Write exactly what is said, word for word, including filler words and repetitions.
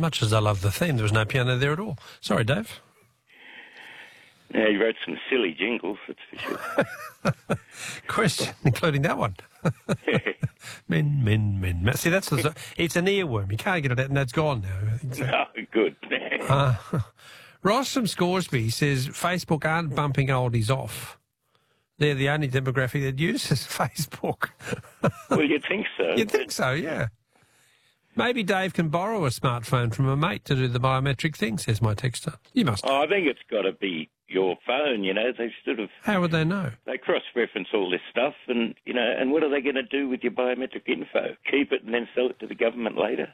much as I love the theme, there was no piano there at all. Sorry, Dave. Yeah, you wrote some silly jingles, that's for sure. Question, including that one. men, men, men. See, that's the, it's an earworm. You can't get it out, and that's gone now. I think so. No, good. uh, Ross from Scoresby says Facebook aren't bumping oldies off. They're the only demographic that uses Facebook. Well, you'd think so. You'd think so, yeah. Maybe Dave can borrow a smartphone from a mate to do the biometric thing, says my texter. You must. Oh, I think it's got to be your phone, you know. They sort of... How would they know? They cross-reference all this stuff and, you know, and what are they going to do with your biometric info? Keep it and then sell it to the government later?